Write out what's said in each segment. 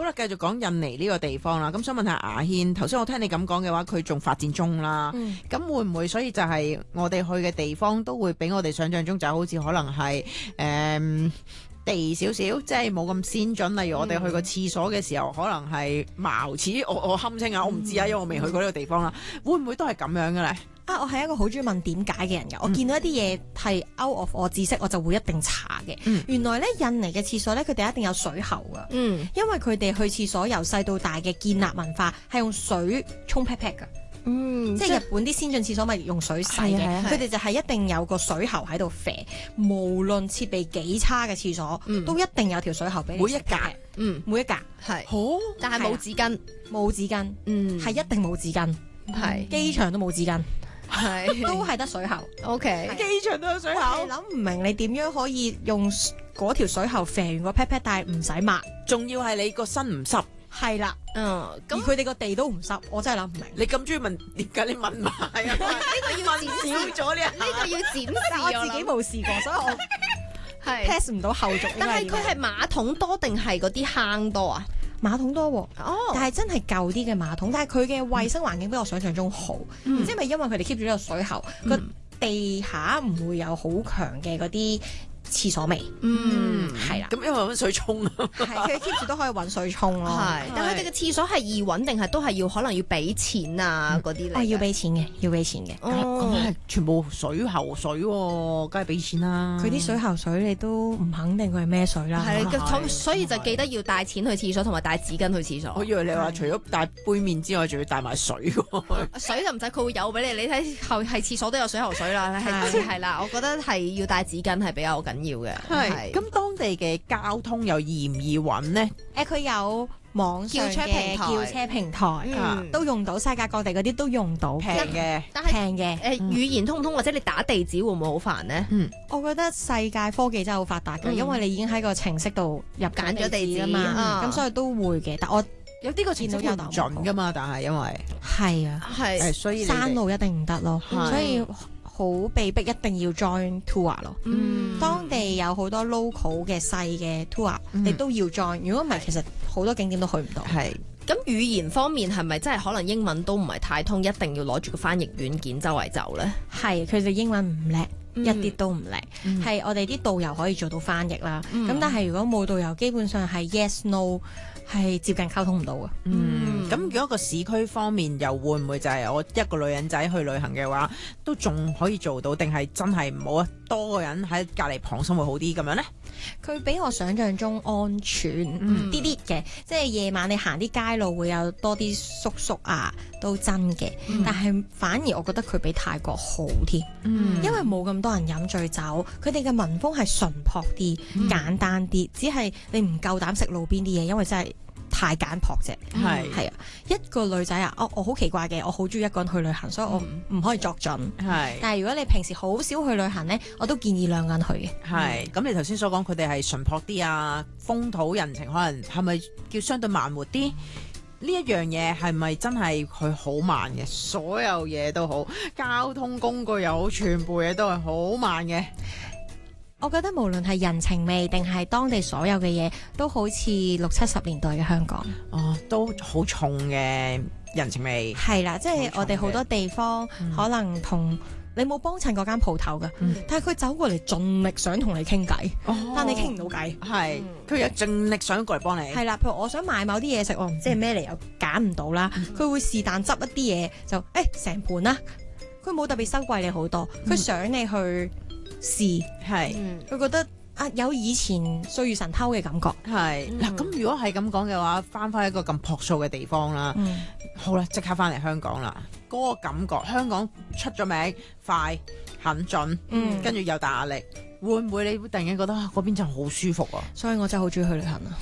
好啦，繼續講印尼呢個地方啦。咁想問下阿軒，頭先我聽你咁講嘅話，佢仲發展中啦。咁會唔會所以就係我哋去嘅地方都會比我哋想象中就好似可能係地少少，即係冇咁先進。例如我哋去個廁所嘅時候，可能係茅廁，我堪稱啊，我唔知啊，因為我未去過呢個地方啦。會唔會都係咁樣嘅咧？ 我係一個好中意問點解嘅人㗎。我見到一啲嘢係 out of 我知識，我就會一定查嘅。原來咧印尼嘅廁所咧，佢哋一定有水喉㗎。因為佢哋去廁所由細到大嘅建立文化係用水沖 pat pat 㗎。即係日本啲先進廁所咪用水洗嘅，佢哋就係一定有個水喉喺度啡，無論設備幾差嘅廁所，都一定有條水喉俾你。每一格係， 但係冇紙巾， 冇紙巾，係一定冇紙巾，係機場都冇紙巾，係都係得水喉。 OK， 機場都有水喉， 我諗唔明你點樣可以用嗰條水喉啡完個 pat pat，但係唔使抹， 仲要係你個身唔濕。 係啦，而佢哋個地都唔濕，我真係諗唔明。 你咁中意問，點解你問埋啊？呢個要問少咗呢？ 呢個要展示。 我自己冇試過，所以我係 test 唔到後續。 但係佢係馬桶多定係嗰啲坑多啊？ 馬桶多喎，但係真係舊啲嘅馬桶，但係佢嘅衛生環境比我想象中好。唔知係咪因為佢哋 keep 住呢個水喉，個地下唔會有好強嘅嗰啲廁所味，係啦。 咁因為揾水沖啊， 係佢 keep 住都可以揾水沖咯。 係，但係佢哋嘅廁所係易揾定係都係要可能要俾錢啊嗰啲嚟？ 要俾錢嘅，要俾錢嘅。 咁係全部水喉水喎，梗係俾錢啦。 佢啲水喉水你都唔肯定佢係咩水啦。 係，所以就記得要帶錢去廁所同埋帶紙巾去廁所。 我以為你話除咗帶杯麵之外，仲要帶埋水喎。 水就唔使，佢會有俾你。你睇後係廁所都有水喉水啦，係啦。我覺得係要帶紙巾係比較緊要嘅。 係，咁當地嘅交通又易唔易揾呢？ 佢有網上嘅叫車平台，都用到，世界各地嗰啲都用到， 平嘅， 但係平嘅。 語言通唔通或者你打地址會唔會好煩呢？ 我覺得世界科技真係好發達嘅，因為你已經喺個程式度揀咗地址啊嘛，咁所以都會嘅。但我有啲個程式唔準噶嘛，但係因為係啊， 係所以山路一定唔得咯，所以好被逼一定要 join tour 咯。當地有好多 local 嘅細嘅 tour，你都要 join。如果唔係，其實好多景點都去唔到。 係。 咁語言方面係咪真係可能英文都唔係太通，一定要攞住個翻譯軟件周圍走呢？ 係，佢哋英文唔叻。一啲都唔叻，係我哋啲導遊可以做到翻譯啦。咁但係如果冇導遊，基本上係 yes no 係接近溝通唔到嘅。 咁如果個市區方面又會唔會就係我一個女人仔去旅行嘅話，都仲可以做到，定係真係唔好啊？多個人喺隔離旁生活好啲咁樣呢？ 佢比我想象中安全啲啲嘅，即係夜晚你行啲街路會有多啲叔叔啊，都真嘅。但係反而我覺得佢比泰國好添，因為冇咁多人飲醉酒，佢哋嘅民風係淳樸啲、簡單啲，只係你唔夠膽食路邊啲嘢，因為真係太簡樸啫。係啊，一個女仔啊，我好奇怪嘅，我好中意一個人去旅行，所以我唔可以作準。但係如果你平時好少去旅行呢，我都建議兩個人去嘅。 係，咁你頭先所講佢哋係淳樸啲啊，風土人情可能係咪叫相對慢活啲？呢一樣嘢係咪真係佢好慢嘅？所有嘢都好，交通工具又好，全部嘢都係好慢嘅。 我覺得無論係人情味定係當地所有嘅嘢，都好似60-70年代嘅香港。 都好重嘅人情味。係啦，即係我哋好多地方可能同你冇幫襯嗰間鋪頭㗎，但係佢走過嚟盡力想同你傾偈，但你傾唔到偈。係， 佢有盡力想過嚟幫你。 係啦，譬如我想買某啲嘢食，我唔知係咩嚟，又揀唔到啦，佢會是但執一啲嘢就成盤啦，佢冇特別收貴你好多，佢想你去試，佢覺得有以前歲月神偷嘅感覺。 係嗱，咁如果係咁講嘅話，翻一個咁樸素嘅地方啦，好啦，即刻翻嚟香港啦，嗰個感覺，香港出咗名快、狠準，跟住又大壓力，會唔會你會突然間覺得嗰邊真係好舒服啊？ 所以我真係好中意去旅行啊！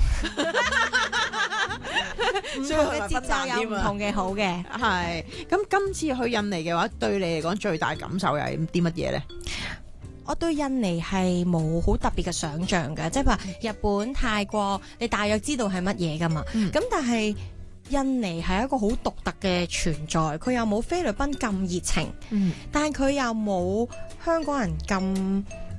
唔同嘅節奏有唔同嘅好嘅。 係咁，今次去印尼嘅話，對你嚟講最大感受又係啲乜嘢呢？ 我對印尼係冇好特別嘅想像嘅，即係話日本、泰國，你大約知道係乜嘢㗎嘛？咁但係印尼係一個好獨特嘅存在，佢又冇菲律賓咁熱情，但係佢又冇香港人咁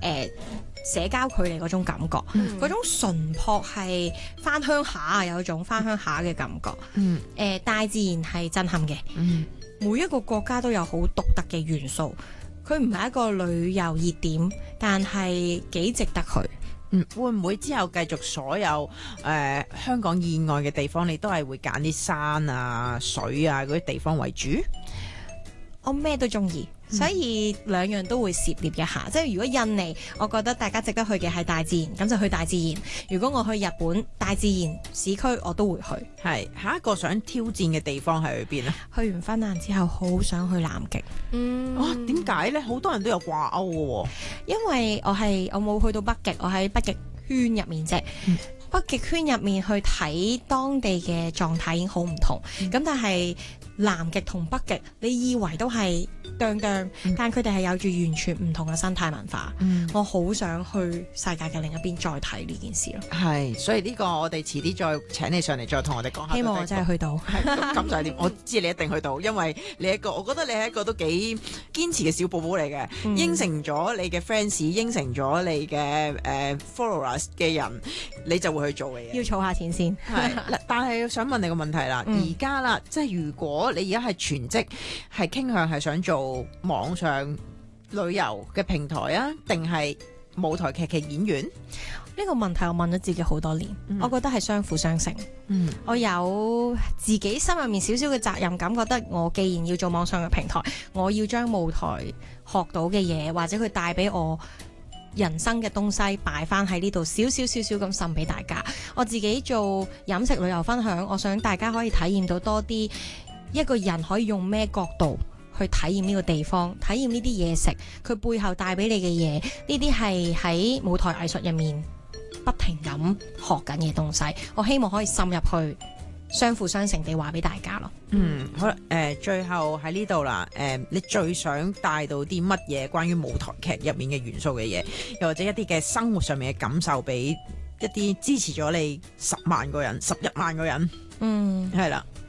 社交距離嗰種感覺，嗰種淳樸係翻鄉下啊，有一種翻鄉下嘅感覺。大自然係震撼嘅，每一個國家都有好獨特嘅元素。佢唔係一個旅遊熱點，但係幾值得去。 會唔會之後繼續所有香港以外嘅地方，你都係會揀啲山啊、水啊嗰啲地方為主？ 我咩都中意，所以兩樣都會涉獵一下。即係如果印尼，我覺得大家值得去嘅係大自然，咁就去大自然。如果我去日本，大自然市區我都會去。 係下一個想挑戰嘅地方係去邊啊？ 去完芬蘭之後，好想去南極。 點解呢？好多人都有掛鈎嘅喎。 因為我冇去到北極，我喺北極圈入面啫。北極圈入面去睇當地嘅狀態已經好唔同。咁但係南極同北極，你以為都係哚哚，但佢哋係有住完全唔同嘅生態文化。我好想去世界嘅另一邊再睇呢件事咯。 係，所以呢個我哋遲啲再請你上嚟，再同我哋講下。 希望我真係去到。 咁就係點？我知你一定去到，因為你我覺得你係一個都幾堅持嘅小寶寶嚟嘅。應承咗你嘅 fans，應承咗你嘅followers 嘅人，你就會去做嘅嘢。 要儲下錢先。 係，但係想問你個問題啦，而家啦，即係如果你而家係全職，係傾向係想做網上旅遊嘅平台啊，定係舞台劇嘅演員？ 呢個問題我問咗自己好多年，我覺得係相輔相成。我有自己心入面少少嘅責任感，覺得我既然要做網上嘅平台，我要將舞台學到嘅嘢，或者佢帶俾我人生嘅東西擺翻喺呢度，少少咁滲俾大家。我自己做飲食旅遊分享，我想大家可以體驗到多啲一個人可以用咩角度去體驗呢個地方，體驗呢啲嘢食，佢背後帶俾你嘅嘢，呢啲係喺舞台藝術入面不停咁學緊嘅東西。我希望可以滲入去，相輔相成地話俾大家咯。 好啦，最後喺呢度啦，你最想帶到啲乜嘢關於舞台劇入面嘅元素嘅嘢，又或者一啲嘅生活上面嘅感受，俾一啲支持咗你10萬個人、11萬個人？係啦。